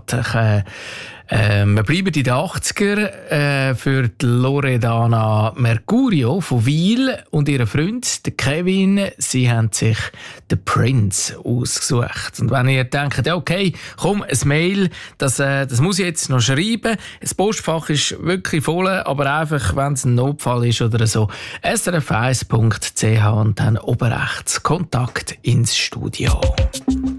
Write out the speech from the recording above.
thematisch. Wir bleiben in den 80er für die Loredana Mercurio von Wil und ihren Freund, der Kevin. Sie haben sich den Prince ausgesucht. Und wenn ihr denkt, okay, komm, ein Mail, das muss ich jetzt noch schreiben. Das Postfach ist wirklich voll, aber einfach, wenn es ein Notfall ist oder so, srf1.ch und dann oben rechts Kontakt ins Studio.